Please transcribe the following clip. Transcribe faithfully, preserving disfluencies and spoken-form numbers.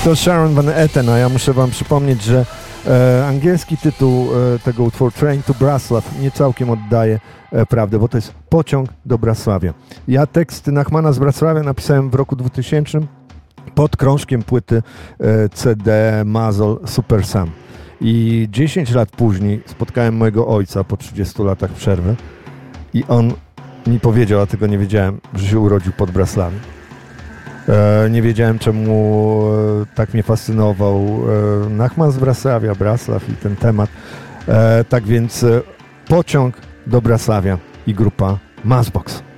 To Sharon Van Etten, a ja muszę wam przypomnieć, że e, angielski tytuł e, tego utworu Train to Brasław nie całkiem oddaje e, prawdę, bo to jest Pociąg do Brasławia. Ja tekst Nachmana z Brasławia napisałem w roku dwutysięcznym pod krążkiem płyty e, C D Mazol Super Sam. I dziesięć lat później spotkałem mojego ojca po trzydziestu latach przerwy i on mi powiedział, a tego nie wiedziałem, że się urodził pod Brasławiem. E, nie wiedziałem, czemu e, tak mnie fascynował e, Nachman z Brasławia, Brasław i ten temat. E, tak więc e, Pociąg do Brasławia i grupa Mazbox.